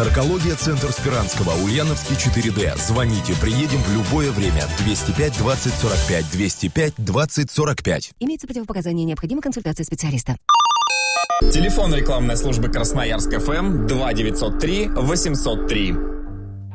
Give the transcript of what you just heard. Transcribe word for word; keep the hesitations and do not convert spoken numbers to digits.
Наркология, центр Спиранского, Ульяновский, четыре дэ. Звоните, приедем в любое время. двести пять двадцать сорок пять, двести пять двадцать сорок пять. Имеется противопоказание, необходима консультация специалиста. Телефон рекламной службы Красноярск ФМ два девятьсот три восемьсот три.